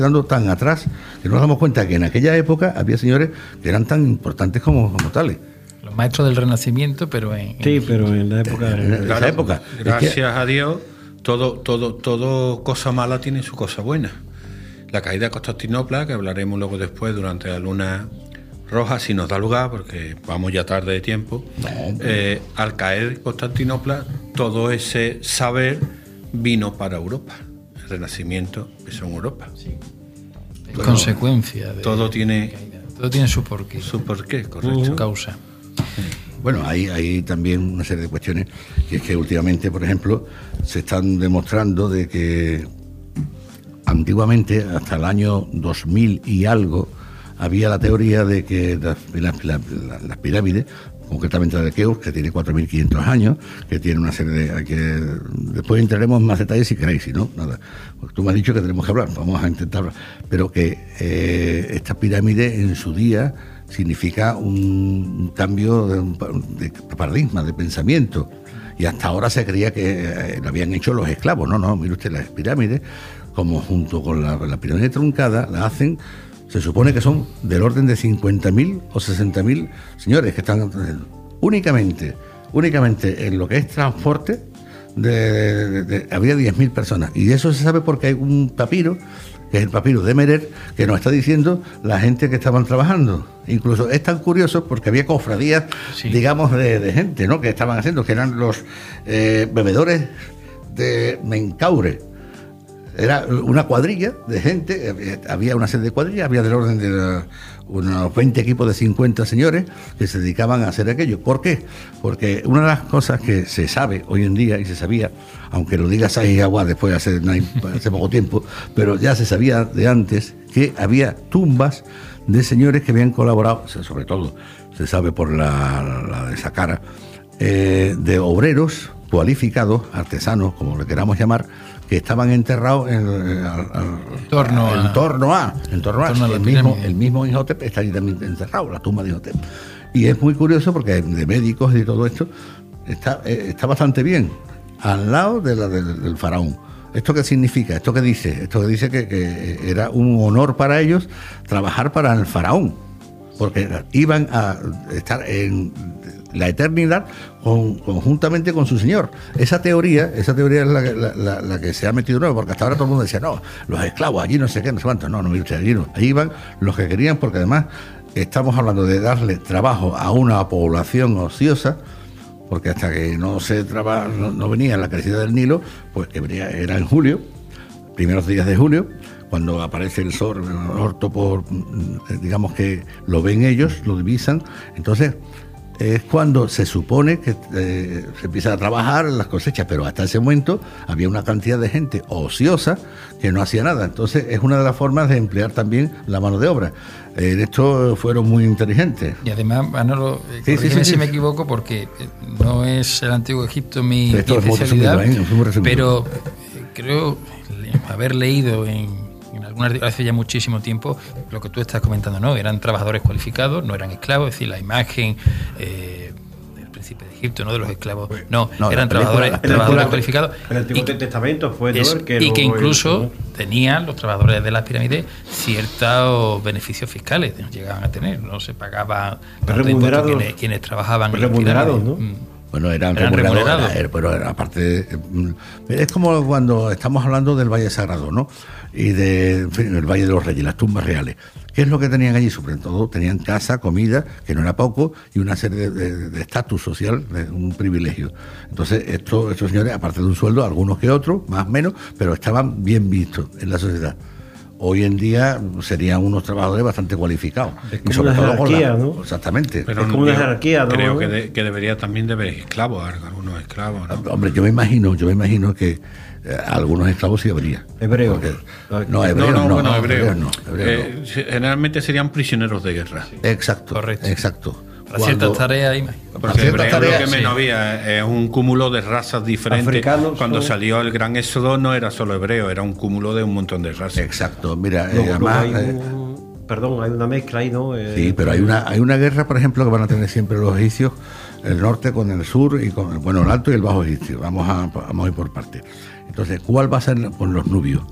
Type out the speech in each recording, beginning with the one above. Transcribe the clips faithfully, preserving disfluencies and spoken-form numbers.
quedando tan atrás que no nos damos cuenta que en aquella época había señores que eran tan importantes como, como tales. Los maestros del Renacimiento, pero en... Sí, en, pero en la época... En, en claro, esa época. Gracias es que, a Dios, todo, todo, todo cosa mala tiene su cosa buena. La caída de Constantinopla, que hablaremos luego después durante la luna roja, si nos da lugar, porque vamos ya tarde de tiempo, no, eh, al caer Constantinopla, todo ese saber vino para Europa. El Renacimiento empezó en Europa. Sí. Es bueno, consecuencia de... Todo tiene... Todo tiene su porqué. Su porqué, correcto. Su causa. Bueno, hay, hay también una serie de cuestiones, que es que últimamente, por ejemplo, se están demostrando de que antiguamente, hasta el año dos mil y algo, había la teoría de que las, las, las, las pirámides, concretamente la de Keops, que tiene cuatro mil quinientos años, que tiene una serie de... que después entraremos en más detalles si queréis, si no, nada. Porque tú me has dicho que tenemos que hablar, vamos a intentar hablar. Pero que eh, esta pirámide en su día significa un cambio de, de paradigma, de pensamiento. Y hasta ahora se creía que eh, lo habían hecho los esclavos. No, no, mire usted, las pirámides, como junto con la, la pirámide truncada, la hacen... Se supone que son del orden de cincuenta mil o sesenta mil señores que están únicamente, únicamente en lo que es transporte, de, de, de, había diez mil personas. Y eso se sabe porque hay un papiro, que es el papiro de Merer, que nos está diciendo la gente que estaban trabajando. Incluso es tan curioso porque había cofradías, sí, digamos, de, de gente, ¿no?, que estaban haciendo, que eran los eh, bebedores de Mencaure. Era una cuadrilla de gente, había una serie de cuadrillas, había del orden de la, unos veinte equipos de cincuenta señores que se dedicaban a hacer aquello. ¿Por qué? Porque una de las cosas que se sabe hoy en día, y se sabía, aunque lo diga Saiz Agua después de hace, hace poco tiempo, pero ya se sabía de antes que había tumbas de señores que habían colaborado, sobre todo se sabe por la, la de Saqqara, eh, de obreros cualificados, artesanos, como le queramos llamar, que estaban enterrados en, en, en torno a, en torno a, en torno a, en torno a el, mismo, el mismo Imhotep está allí también enterrado, la tumba de Imhotep. Y es muy curioso porque de médicos y todo esto está, está bastante bien, al lado de la, del, del faraón. ¿Esto qué significa? ¿Esto qué dice? Esto que dice que, que era un honor para ellos trabajar para el faraón, porque iban a estar en la eternidad con, conjuntamente con su señor. Esa teoría, esa teoría es la, la, la, la que se ha metido nuevo, porque hasta ahora todo el mundo decía, no, los esclavos, allí no sé qué, no sé cuánto. No, no, mire usted, allí no. Allí iban los que querían, porque además estamos hablando de darle trabajo a una población ociosa, porque hasta que no se traba, no, no venía la crecida del Nilo, pues que venía, era en julio, primeros días de julio, cuando aparece el sol, el orto, por, digamos que lo ven ellos, lo divisan, entonces es cuando se supone que eh, se empieza a trabajar en las cosechas, pero hasta ese momento había una cantidad de gente ociosa que no hacía nada. Entonces es una de las formas de emplear también la mano de obra. En esto fueron muy inteligentes. Y además, Manolo, sí, sí, sí, si sí. me equivoco, porque no es el Antiguo Egipto mi, mi resumido, especialidad, ¿eh? Pero creo haber leído en en algún artículo hace ya muchísimo tiempo lo que tú estás comentando, ¿no? Eran trabajadores cualificados, no eran esclavos, es decir, la imagen eh, del príncipe de Egipto, no de los esclavos, no, no eran película, trabajadores, trabajadores cualificados. El Antiguo y, Testamento fue eso, el que y que incluso ¿no? tenían los trabajadores de las pirámides ciertos beneficios fiscales, llegaban a tener, no se pagaban remunerados quienes, quienes trabajaban en remunerados, las ¿no? pirámides. Bueno, eran, eran remunerados, remunerados. Era, pero era, aparte, es como cuando estamos hablando del Valle Sagrado, ¿no? Y de, en fin, el Valle de los Reyes, las tumbas reales. ¿Qué es lo que tenían allí? Sobre todo tenían casa, comida, que no era poco, y una serie de estatus social, de un privilegio. Entonces, estos, estos señores, aparte de un sueldo, algunos que otros, más o menos, pero estaban bien vistos en la sociedad. Hoy en día serían unos trabajadores bastante cualificados. Es como y sobre una todo jerarquía, la, ¿no? Exactamente. Pero es como una jerarquía, ¿no? Creo que, de, que debería también de haber esclavos, algunos esclavos, ¿no? Hombre, yo me imagino, yo me imagino que eh, algunos esclavos sí habría. Hebreos. No, hebreos no. No, no, bueno, hebreos hebreos no. Hebreos eh, no. Generalmente serían prisioneros de guerra. Sí. Exacto. Correcto. Exacto. Para Cuando, ciertas tareas hay más. Porque hebreo tareas, lo que menos sí. había es un cúmulo de razas diferentes. Africanos, Cuando ¿no? salió el gran éxodo no era solo hebreo, era un cúmulo de un montón de razas. Exacto, mira, luego, eh, además, luego hay un, perdón, hay una mezcla ahí, ¿no? Eh, sí, pero hay una hay una guerra, por ejemplo, que van a tener siempre los egipcios, el norte con el sur y con bueno, el alto y el bajo egipcio. Vamos a vamos a ir por partes. Entonces, ¿cuál va a ser con los nubios?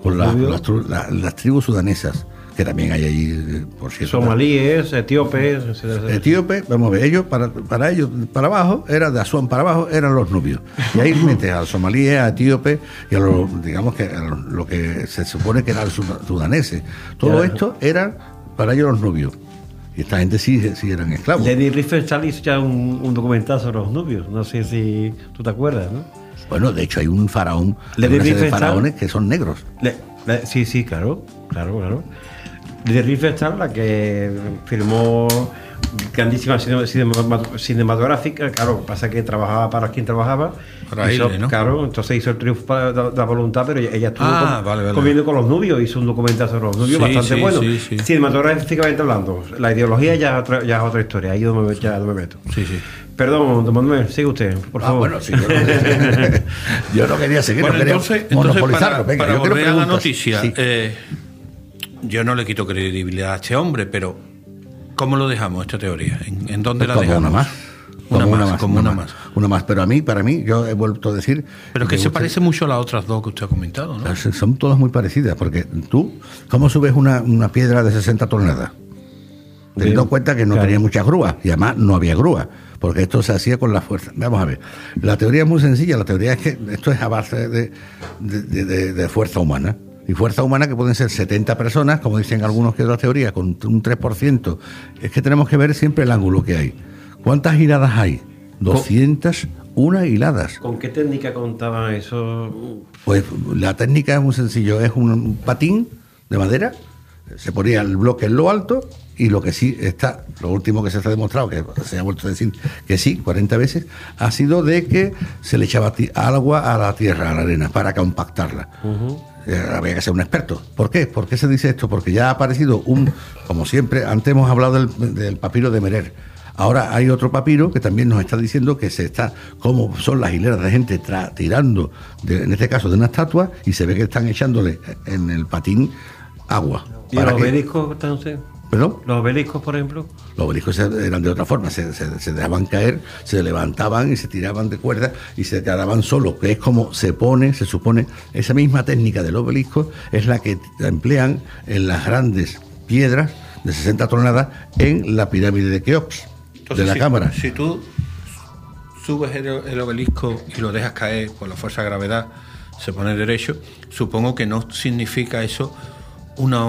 por la, las, la, las tribus sudanesas, que también hay allí, por cierto. Somalíes, etíopes. Etíopes, vamos a ver, ellos, para, para ellos, para abajo, era de Asuán para abajo, eran los nubios. Y ahí metes a los somalíes, a etíopes y a los, digamos que a lo que se supone que eran sudaneses. Todo ya. Esto era para ellos los nubios. Y esta gente sí, sí eran esclavos. Lady Riefenstahl hizo ya un, un documental sobre los nubios. No sé si tú te acuerdas, ¿no? Bueno, de hecho hay un faraón, una serie de faraones que son negros. Le, le, sí, sí, claro, claro, claro. De Riefenstahl, la que filmó grandísima cinematográfica, claro, pasa que trabajaba para quien trabajaba. Para hizo, él, ¿no? Claro, entonces hizo el triunfo de la, la voluntad, pero ella estuvo ah, con, vale, vale. comiendo con los nubios, hizo un documental sobre los nubios sí, bastante sí, bueno. Sí, sí. Cinematográficamente hablando, la ideología ya es otra, ya es otra historia, ahí no me, ya no me meto. Sí, sí. Perdón, don Manuel, sigue usted, por ah, favor. Bueno, sí, yo, no, yo no quería seguir, bueno, no quería entonces, monopolizarlo. Entonces, para, Venga, para yo quiero volver a la preguntas. noticia, Sí. eh, yo no le quito credibilidad a este hombre, pero ¿cómo lo dejamos, esta teoría? ¿En, en dónde Pues la como dejamos? Una más. Una, Como más, una más, como una, una más. más. Una más, pero a mí, para mí, yo he vuelto a decir... Pero que se usted, parece mucho a las otras dos que usted ha comentado, ¿no? Son todas muy parecidas, porque tú, ¿cómo subes una, una piedra de sesenta toneladas? Teniendo en cuenta que no claro. tenía muchas grúas, y además no había grúas, porque esto se hacía con la fuerza. Vamos a ver, la teoría es muy sencilla, la teoría es que esto es a base de, de, de, de, de fuerza humana. Y fuerza humana que pueden ser setenta personas, como dicen algunos que otras teorías, con un tres por ciento. Es que tenemos que ver siempre el ángulo que hay. ¿Cuántas hiladas hay? doscientas una hiladas. ¿Con qué técnica contaban eso? Pues la técnica es muy sencillo, es un patín de madera, se ponía el bloque en lo alto y lo que sí está, lo último que se ha demostrado, que se ha vuelto a decir que sí, cuarenta veces, ha sido de que se le echaba agua a la tierra, a la arena, para compactarla. Uh-huh. Eh, había que ser un experto. ¿Por qué? ¿Por qué se dice esto? Porque ya ha aparecido un, como siempre, antes hemos hablado del, del papiro de Merer. Ahora hay otro papiro que también nos está diciendo que se está, como son las hileras de gente tra- tirando, de, en este caso de una estatua, y se ve que están echándole en el patín agua. ¿Y los obeliscos están usted? ¿Perdón? ¿Los obeliscos, por ejemplo? Los obeliscos eran de otra forma, se, se, se dejaban caer, se levantaban y se tiraban de cuerda y se quedaban solos, que es como se pone, se supone, esa misma técnica del obelisco es la que emplean en las grandes piedras de sesenta toneladas en la pirámide de Keops. Entonces, de la si, cámara. Si tú subes el, el obelisco y lo dejas caer por la fuerza de gravedad, se pone derecho, supongo que no significa eso una,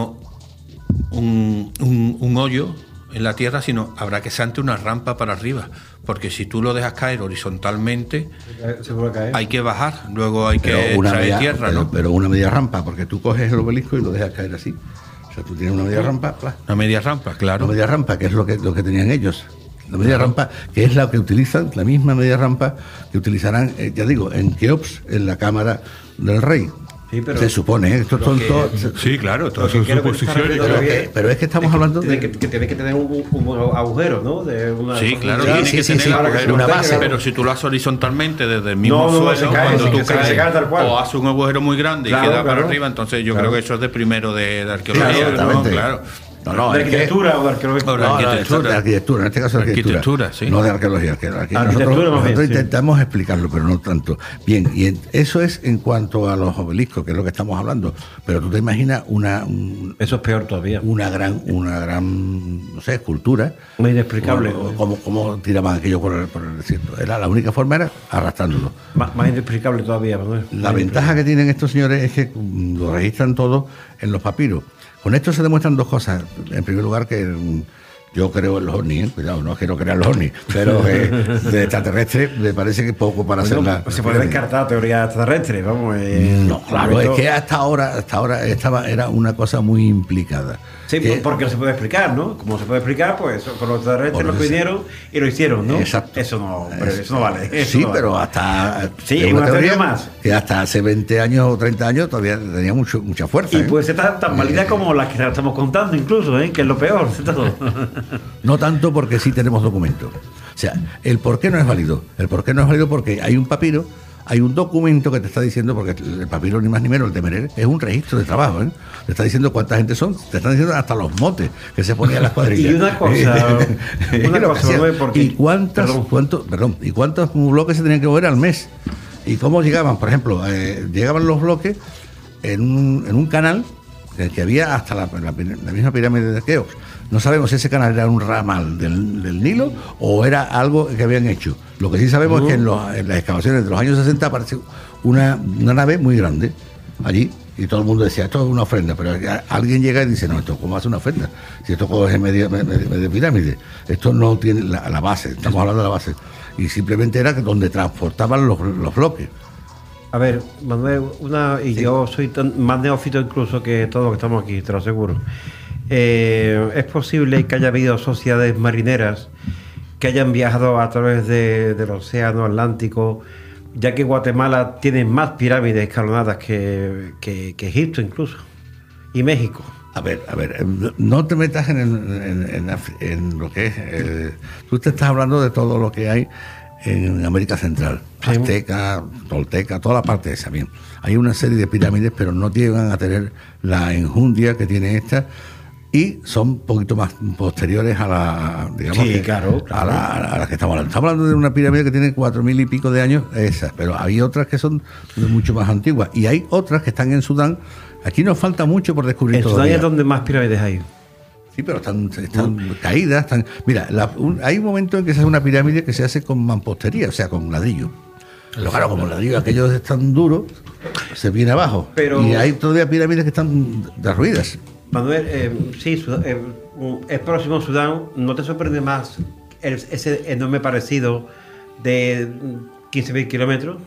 un, un, un hoyo en la tierra, sino habrá que ser ante una rampa para arriba, porque si tú lo dejas caer horizontalmente, caer. hay que bajar, luego hay pero que una traer media, tierra, pero, ¿no? Pero una media rampa, porque tú coges el obelisco y lo dejas caer así. O sea, tú tienes una media rampa, ¡plá! Una media rampa, claro. Una media rampa, que es lo que, lo que tenían ellos. La media rampa, que es la que utilizan, la misma media rampa que utilizarán, eh, ya digo, en Keops, en la cámara del rey. Sí, pero se supone, ¿eh? Esto son que, todo, sí, claro, todas son suposiciones. Pero, que, pero es que estamos es que hablando de que, que tiene que tener un, un agujero, ¿no? De una, sí, claro, sí, tiene sí, que sí, tener sí, agujero, una base. Pero si tú lo haces horizontalmente desde el mismo no, no, suelo, se cae, cuando se, tú se, caes, se cae tal cual. o haces un agujero muy grande claro, y queda claro, para arriba, entonces yo claro. creo que eso es de primero de, de arqueología, claro, ¿no? Claro. No, no, ¿De arquitectura que, o de arqueología? No, de arquitectura. No, de arquitectura, en este caso de arquitectura. arquitectura sí. No de arqueología. Que arquitectura nosotros nosotros, nosotros bien, intentamos sí. explicarlo, pero no tanto. Bien, y en, eso es en cuanto a los obeliscos, que es lo que estamos hablando. Pero tú te imaginas una... Un, eso es peor todavía. Una gran, una gran no sé, escultura. Muy inexplicable. Como, como tiraban aquello por el, por el desierto. Era, la única forma era arrastrándolo. Más, más inexplicable todavía, Manuel. La ventaja que tienen estos señores es que lo registran todo en los papiros. Con esto se demuestran dos cosas. En primer lugar, que yo creo en los ovnis, ¿eh? Cuidado, no quiero creer en los ovnis, pero eh, de extraterrestre me parece que poco para bueno, hacer la... Se puede descartar la teoría extraterrestre, vamos. Eh, no, claro, momento... es que hasta ahora, hasta ahora estaba, era una cosa muy implicada. Sí, que, porque no se puede explicar, ¿no? Como se puede explicar, pues por los extraterrestres lo vinieron y lo hicieron, ¿no? Exacto. Eso no, pero eso no vale. Eso sí, no vale. pero hasta... Sí, hay una teoría más. Que hasta hace veinte años o treinta años todavía tenía mucho, mucha fuerza. Y ¿eh? puede ser tan, tan válida eh, como las que estamos contando incluso, ¿eh? Que es lo peor de todo. No tanto porque sí tenemos documentos. O sea, el por qué no es válido. El por qué no es válido porque hay un papiro, hay un documento que te está diciendo, porque el papiro ni más ni menos, el de Merer, es un registro de trabajo, ¿eh? Te está diciendo cuánta gente son, te están diciendo hasta los motes que se ponían las cuadrillas. Y una cosa, una cosa no porque, ¿Y cuántas, perdón. Cuánto, perdón, ¿y cuántos bloques se tenían que mover al mes? ¿Y cómo llegaban? Por ejemplo, eh, llegaban los bloques en un, en un canal en el que había hasta la, la, la misma pirámide de Keops. No sabemos si ese canal era un ramal del, del Nilo o era algo que habían hecho. Lo que sí sabemos uh. es que en, los, en las excavaciones de los años sesenta apareció una, una nave muy grande allí, y todo el mundo decía, esto es una ofrenda, pero alguien llega y dice, no, esto cómo hace una ofrenda, si esto es media, media, media pirámide, esto no tiene la, la base, estamos hablando de la base, y simplemente era donde transportaban los, los bloques. A ver, Manuel, una, y sí. yo soy tan, más neófito incluso que todos los que estamos aquí, te lo aseguro. Eh, es posible que haya habido sociedades marineras que hayan viajado a través de, del océano Atlántico, ya que Guatemala tiene más pirámides escalonadas que, que, que Egipto incluso, y México. A ver, a ver, no te metas en, en, en, en lo que es... Eh, tú te estás hablando de todo lo que hay en América Central, azteca, tolteca, toda la parte esa, bien. Hay una serie de pirámides, pero no llegan a tener la enjundia que tiene esta, y son un poquito más posteriores a la, digamos, sí, que, claro, claro. A, la, a la que estamos hablando. Estamos hablando de una pirámide que tiene cuatro mil y pico de años, esas, pero hay otras que son mucho más antiguas, y hay otras que están en Sudán. Aquí nos falta mucho por descubrir. En todavía. Sudán es donde más pirámides hay. Sí, pero están, están uh. caídas. Están, mira, la, un, hay un momento en que se hace una pirámide que se hace con mampostería, o sea, con ladrillo. Pero claro, como el ladrillo aquellos es tan duro, se viene abajo. Pero, y hay todavía pirámides que están derruidas. Manuel, eh, sí, Sudán, eh, es próximo a Sudán. ¿No te sorprende más el, ese enorme parecido de quince mil kilómetros?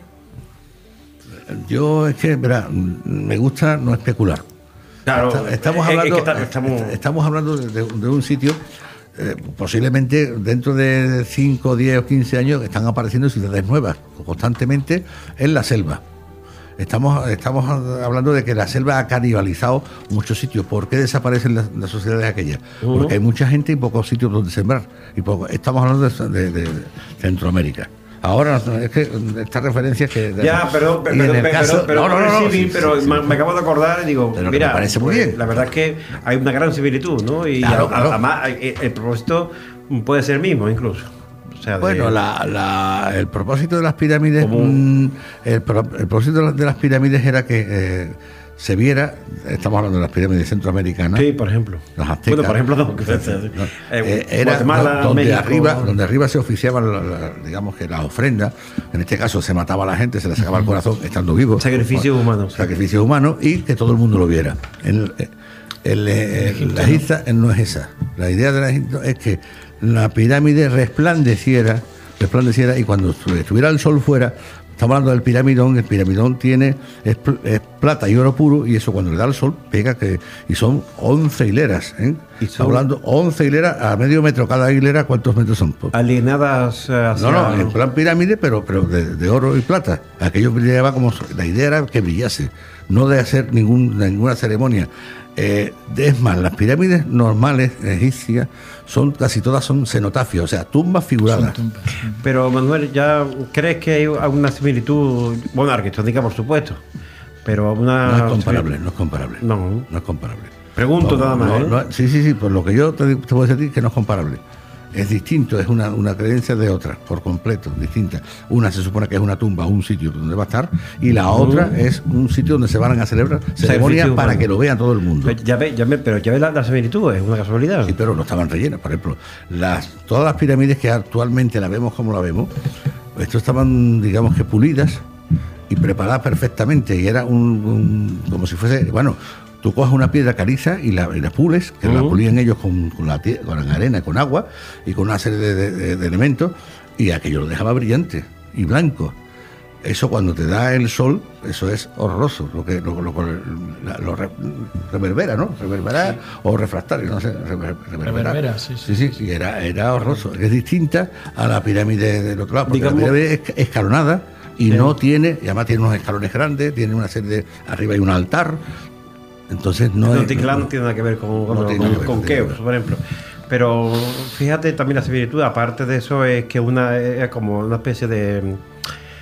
Yo es que, verá, me gusta no especular. Claro, Está, estamos, hablando, es que está, estamos... estamos hablando de, de, de un sitio, eh, posiblemente dentro de cinco, diez o quince años están apareciendo ciudades nuevas constantemente en la selva. Estamos, estamos hablando de que la selva ha canibalizado muchos sitios. ¿Por qué desaparecen las, las sociedades aquellas? Uh-huh. Porque hay mucha gente y pocos sitios donde sembrar. Y poco, estamos hablando de, de, de Centroamérica. Ahora, es que esta referencia es que... Ya, pero... pero, pero, caso, pero, pero, no, no, no, no, sí, sí, pero sí, me, sí. me acabo de acordar y digo, pero mira, me parece muy bien. La verdad es que hay una gran similitud, ¿no? Y claro, a, claro. además el, el propósito puede ser el mismo incluso. O sea, de... Bueno, la, la, el propósito de las pirámides, mmm, el, el propósito de las pirámides era que eh, se viera, estamos hablando de las pirámides centroamericanas. Sí, por ejemplo. Las aztecas. Bueno, por ejemplo, no. no eh, era Guatemala, donde México, arriba, donde arriba se oficiaban, la, la, digamos que las ofrendas. En este caso se mataba a la gente, se le sacaba el corazón estando vivo. Sacrificios humanos. Sacrificios humanos y que todo el mundo lo viera. El, el, el, el, la Egipta no es esa. La idea de la Egipto es que la pirámide resplandeciera, resplandeciera y cuando estuviera el sol fuera, estamos hablando del piramidón, el piramidón tiene es, es plata y oro puro, y eso cuando le da el sol pega, que y son once hileras, ¿eh? Y estamos hablando once hileras a medio metro cada hilera. ¿Cuántos metros son? Alienadas hacia... No, no, en plan pirámide, pero pero de, de oro y plata. Aquello brillaba como... La idea era que brillase, no de hacer ningún, ninguna ceremonia. Eh, es más, las pirámides normales egipcias son casi todas son cenotafios, o sea, tumbas figuradas. Tumbas, sí. Pero Manuel, ¿ya crees que hay alguna similitud? Bueno, arquitectónica, por supuesto, pero una... No es comparable, no es comparable. No, no es comparable. Pregunto no, nada más. No, ¿eh? no, sí, sí, sí, por lo que yo te, te puedo decir que no es comparable. Es distinto, es una, una creencia de otra, por completo, distinta. Una se supone que es una tumba, un sitio donde va a estar, y la otra uh, es un sitio donde se van a celebrar ceremonias para bueno. que lo vea todo el mundo. Pero ya ve, ya ve, pero ya ve la, la similitud, es una casualidad. Sí, pero no estaban rellenas. Por ejemplo, las, todas las pirámides que actualmente la vemos como la vemos, esto estaban, digamos que pulidas y preparadas perfectamente, y era un, un como si fuese, bueno... Tú coges una piedra caliza y la, y la pules, que uh-huh. la pulían ellos con, con, la, con la arena, con agua y con una serie de, de, de elementos, y aquello lo dejaba brillante y blanco. Eso cuando te da el sol, eso es horroroso, lo que lo, lo, lo, lo re, reverbera, ¿no? Reverbera sí. o refractario, no sé, rever, reverbera. Reverbera, sí, sí, sí, sí, sí, era, era horroroso. Es distinta a la pirámide del otro lado, porque digamos, la pirámide es escalonada y sí. no tiene, y además tiene unos escalones grandes, tiene una serie de, arriba hay un altar. Entonces no, el Ticlán no, no tiene nada que ver con, con, no con, con, con Keops, por ejemplo. Pero fíjate también la similitud, aparte de eso, es que una es como una especie de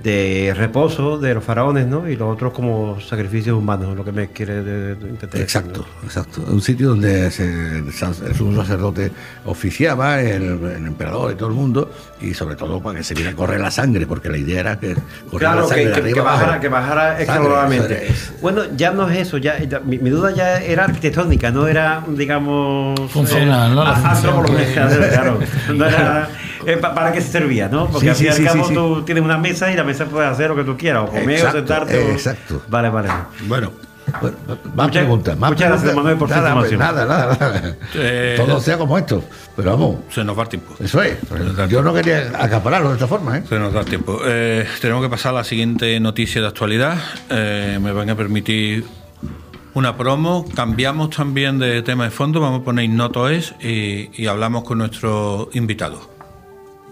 de reposo de los faraones, ¿no? Y los otros como sacrificios humanos, lo que me quiere de, de, intentar Exacto, decir, ¿no? exacto. Un sitio donde se, el sumo sacerdote oficiaba, el, el emperador y todo el mundo, y sobre todo para que se viera a correr la sangre, porque la idea era que corriera Claro, la sangre que, de que, arriba que bajara, abajo. que bajara Sangre, escalonadamente. sangre. Bueno, ya no es eso, ya, ya- mi, mi duda ya era arquitectónica, no era, digamos... Funcional, ¿no? La a- función antropología, que- claro. No era, eh, pa- ¿para qué se servía, no? Porque Sí, al fin y sí, al sí, cabo sí, sí. tú tienes una mesa y la mesa puedes hacer lo que tú quieras, o comer Exacto, o sentarte. o- exacto. Vale, vale. Bueno, bueno, más Muchas- preguntas. Más muchas gracias, preguntas. Manuel, por tu nada, información. Nada, nada, nada. Eh, Todo sea como esto. Pero vamos, Se nos va el tiempo. eso es. Yo no quería acapararlo de esta forma, ¿eh? Se nos da el tiempo. Eh, tenemos que pasar a la siguiente noticia de actualidad. Eh, me van a permitir una promo. Cambiamos también de tema de fondo. Vamos a poner Noto Es y, y hablamos con nuestro invitado.